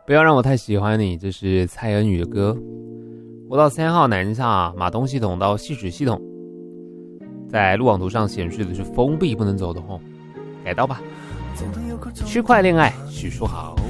不要让我太喜欢你，这是蔡恩宇的歌。国道3号南下马东系统到汐止系统，在路网图上显示的是封闭不能走的改道吧。区块恋爱，许书豪。